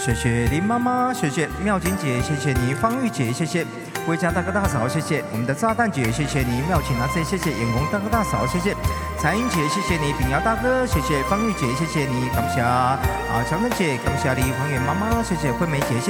谢谢林妈妈，谢谢妙琴姐，谢谢你方玉姐，谢谢魏家大哥大嫂，谢谢我们的炸弹姐，谢谢你妙琴阿姐，谢谢眼红大哥大嫂，谢谢彩英姐，谢谢你炳瑶大哥，谢谢方玉姐，谢谢你感谢强珍姐，感谢李黄远妈妈，谢谢惠梅姐，谢